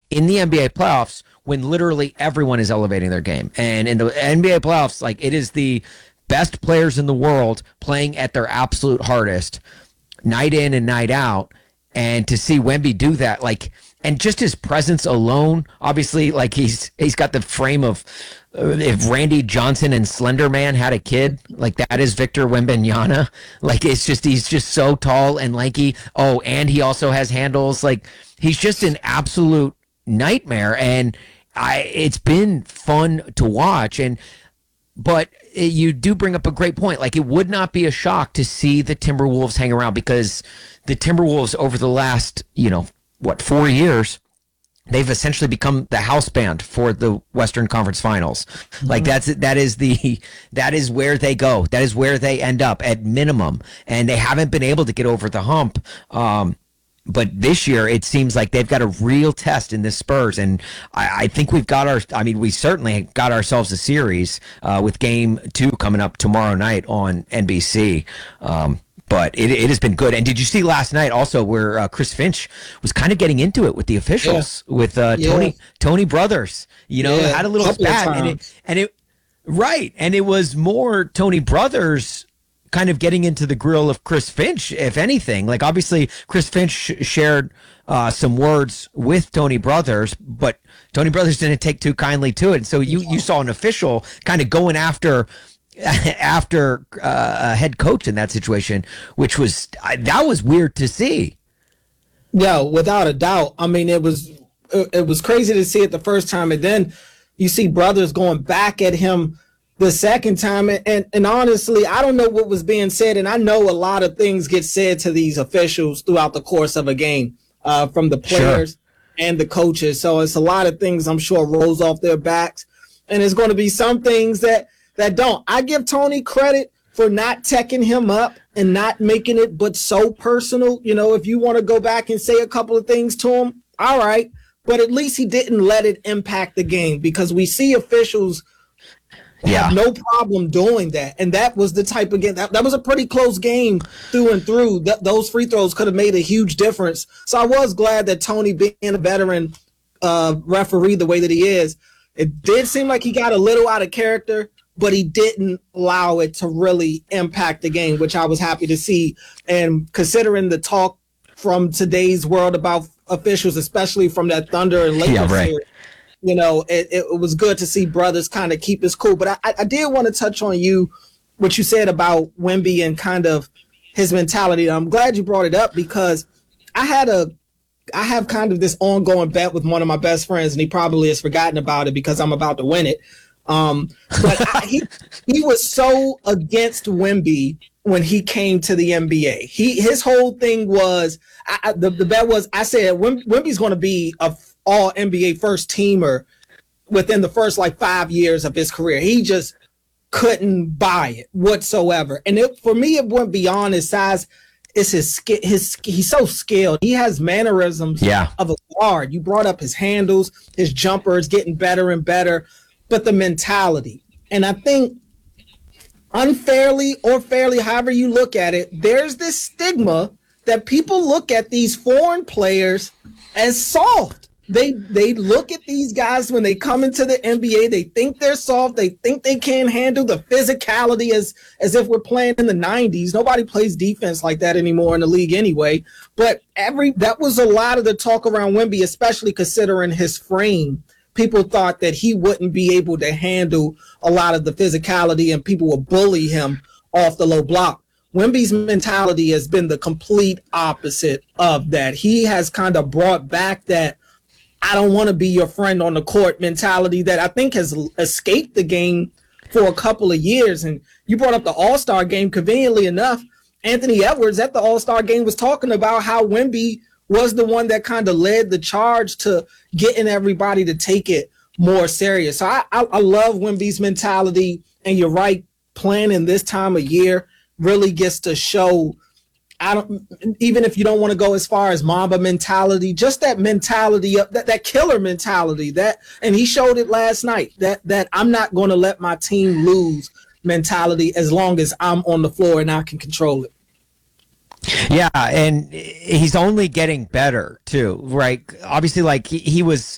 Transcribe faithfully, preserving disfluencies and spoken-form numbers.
in the N B A playoffs when literally everyone is elevating their game. And in the N B A playoffs, like it is the best players in the world playing at their absolute hardest, night in and night out. And to see Wemby do that, like, and just his presence alone, obviously, like he's he's got the frame of uh, if Randy Johnson and Slender Man had a kid, like that is Victor Wembanyama. Like it's just he's just so tall and lanky. Oh, and he also has handles. Like he's just an absolute nightmare. And I, it's been fun to watch. And but you do bring up a great point. Like it would not be a shock to see the Timberwolves hang around because the Timberwolves over the last, you know, what, four years, they've essentially become the house band for the Western Conference Finals. Mm-hmm. Like that's that is the that is where they go. That is where they end up at minimum, and they haven't been able to get over the hump. Um, but this year, it seems like they've got a real test in this Spurs, and I, I think we've got our. I mean, we certainly got ourselves a series uh, with Game Two coming up tomorrow night on N B C. Um, But it, it has been good. And did you see last night also where uh, Chris Finch was kind of getting into it with the officials, yeah. with uh, yeah. Tony Tony Brothers, you know, yeah. had a little spat. And it, and it, right. And it was more Tony Brothers kind of getting into the grill of Chris Finch, if anything. Like, obviously, Chris Finch sh- shared uh, some words with Tony Brothers, but Tony Brothers didn't take too kindly to it. And so you, you saw an official kind of going after after uh, a head coach in that situation, which was that was weird to see. Yeah, without a doubt. I mean, it was it was crazy to see it the first time, and then you see Brothers going back at him the second time. And, and and honestly, I don't know what was being said, and I know a lot of things get said to these officials throughout the course of a game, uh, from the players sure. and the coaches. So it's a lot of things I'm sure rolls off their backs, and it's going to be some things that. That don't. I give Tony credit for not teching him up and not making it but so personal. You know, if you want to go back and say a couple of things to him, all right. But at least he didn't let it impact the game, because we see officials yeah. have no problem doing that. And that was the type of game. That, that was a pretty close game through and through. Th- those free throws could have made a huge difference. So I was glad that Tony, being a veteran uh, referee the way that he is, it did seem like he got a little out of character, but he didn't allow it to really impact the game, which I was happy to see. And considering the talk from today's world about officials, especially from that Thunder and Lakers, yeah, right. series, you know, it, it was good to see Brothers kind of keep his cool. But I, I did want to touch on you, what you said about Wemby and kind of his mentality. I'm glad you brought it up, because I had a, I have kind of this ongoing bet with one of my best friends, and he probably has forgotten about it because I'm about to win it. Um, but I, he he was so against Wemby when he came to the N B A. He his whole thing was I, I, the the bet was I said Wem, Wemby's going to be a all N B A first teamer within the first like five years of his career. He just couldn't buy it whatsoever. And it, for me, it went beyond his size. It's his skill. His he's so skilled. He has mannerisms yeah. of a guard. You brought up his handles, his jumper is getting better and better. But the mentality, and I think unfairly or fairly, however you look at it, there's this stigma that people look at these foreign players as soft. They they look at these guys when they come into the N B A, they think they're soft, they think they can't handle the physicality as, as if we're playing in the nineties. Nobody plays defense like that anymore in the league anyway. But every that was a lot of the talk around Wemby, especially considering his frame. People thought that he wouldn't be able to handle a lot of the physicality, and people would bully him off the low block. Wemby's mentality has been the complete opposite of that. He has kind of brought back that I don't want to be your friend on the court mentality that I think has escaped the game for a couple of years. And you brought up the All-Star game. Conveniently enough, Anthony Edwards at the All-Star game was talking about how Wemby was the one that kind of led the charge to getting everybody to take it more serious. So I, I, I love Wemby's mentality, and you're right, planning this time of year really gets to show. I don't, even if you don't want to go as far as Mamba mentality, just that mentality of that, that killer mentality that, and he showed it last night, that, that I'm not going to let my team lose mentality as long as I'm on the floor and I can control it. Yeah, and he's only getting better too, right? Obviously, like he, he was